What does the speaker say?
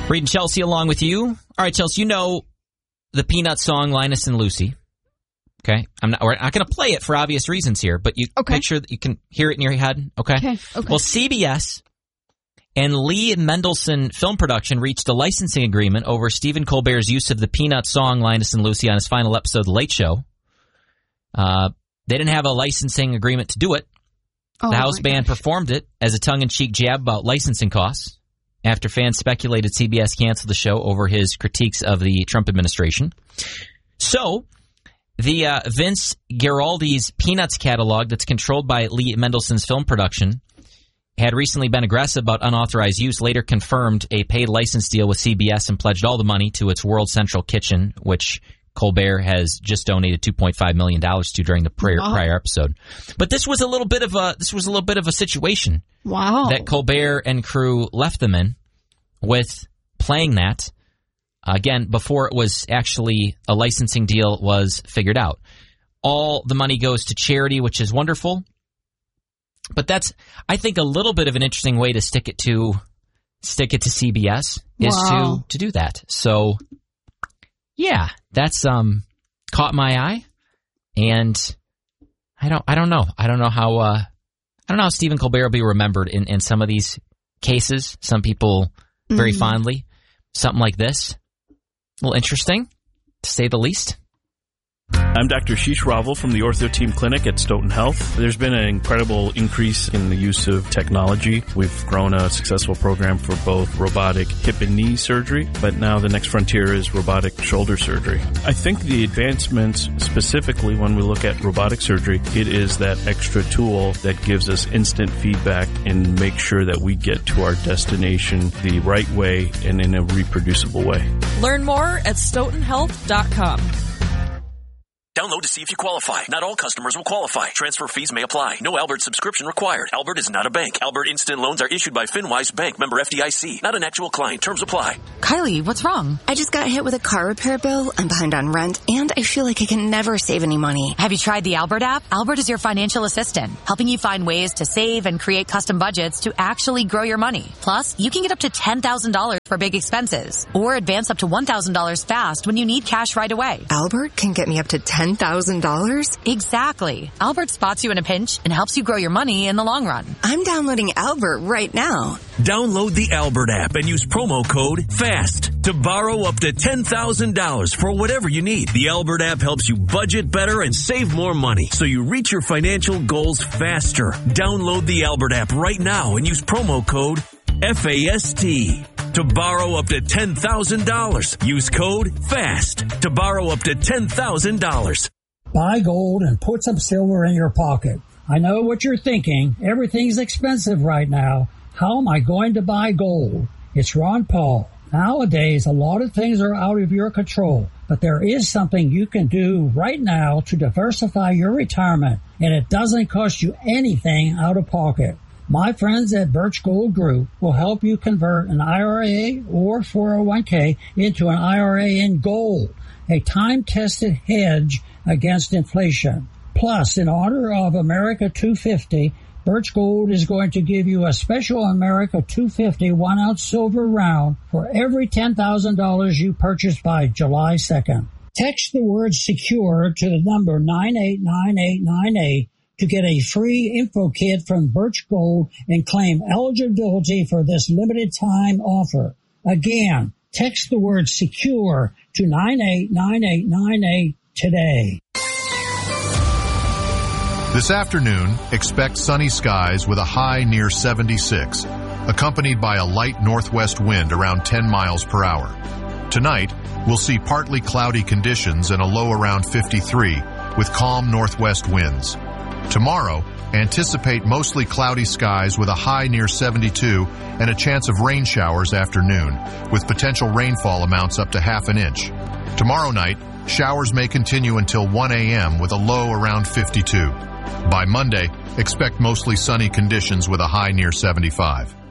Reed and Chelsea along with you. All right, Chelsea, you know the Peanuts song Linus and Lucy. Okay, we're not going to play it for obvious reasons here, but you make sure that you can hear it in your head. Okay. Well, CBS and Lee Mendelson Film Production reached a licensing agreement over Stephen Colbert's use of the Peanuts song Linus and Lucy on his final episode of The Late Show. They didn't have a licensing agreement to do it. The house band performed it as a tongue-in-cheek jab about licensing costs after fans speculated CBS canceled the show over his critiques of the Trump administration. So, the Vince Guaraldi's Peanuts catalog that's controlled by Lee Mendelson's film production had recently been aggressive about unauthorized use, later confirmed a paid license deal with CBS and pledged all the money to its World Central Kitchen, which Colbert has just donated $2.5 million to during the prior episode. But this was a little bit of a situation that Colbert and crew left them in with playing that. Again, before it was actually a licensing deal was figured out. All the money goes to charity, which is wonderful. But that's, I think, a little bit of an interesting way to stick it to CBS is to do that. So, yeah, that's caught my eye, and I don't know how Stephen Colbert will be remembered in some of these cases. Some people very fondly. Something like this. A little interesting, to say the least. I'm Dr. Sheesh Raval from the Ortho Team Clinic at Stoughton Health. There's been an incredible increase in the use of technology. We've grown a successful program for both robotic hip and knee surgery, but now the next frontier is robotic shoulder surgery. I think the advancements, specifically when we look at robotic surgery, it is that extra tool that gives us instant feedback and make sure that we get to our destination the right way and in a reproducible way. Learn more at stoughtonhealth.com. Download to see if you qualify. Not all customers will qualify. Transfer fees may apply. No Albert subscription required. Albert is not a bank. Albert Instant Loans are issued by FinWise Bank, member FDIC. Not an actual client. Terms apply. Kylie, what's wrong? I just got hit with a car repair bill. I'm behind on rent, and I feel like I can never save any money. Have you tried the Albert app? Albert is your financial assistant, helping you find ways to save and create custom budgets to actually grow your money. Plus, you can get up to $10,000 for big expenses, or advance up to $1,000 fast when you need cash right away. Albert can get me up to $10,000? Exactly. Albert spots you in a pinch and helps you grow your money in the long run. I'm downloading Albert right now. Download the Albert app and use promo code FAST to borrow up to $10,000 for whatever you need. The Albert app helps you budget better and save more money so you reach your financial goals faster. Download the Albert app right now and use promo code FAST to borrow up to $10,000. Use code FAST to borrow up to $10,000. Buy gold and put some silver in your pocket. I know what you're thinking. Everything's expensive right now. How am I going to buy gold? It's Ron Paul. Nowadays, a lot of things are out of your control, but there is something you can do right now to diversify your retirement, and it doesn't cost you anything out of pocket. My friends at Birch Gold Group will help you convert an IRA or 401k into an IRA in gold, a time-tested hedge against inflation. Plus, in honor of America 250, Birch Gold is going to give you a special America 250 1-ounce silver round for every $10,000 you purchase by July 2nd. Text the word SECURE to the number 989898 to get a free info kit from Birch Gold and claim eligibility for this limited time offer. Again, text the word SECURE to 989898 today. This afternoon, expect sunny skies with a high near 76, accompanied by a light northwest wind around 10 miles per hour. Tonight, we'll see partly cloudy conditions and a low around 53 with calm northwest winds. Tomorrow, anticipate mostly cloudy skies with a high near 72 and a chance of rain showers after noon, with potential rainfall amounts up to half an inch. Tomorrow night, showers may continue until 1 a.m. with a low around 52. By Monday, expect mostly sunny conditions with a high near 75.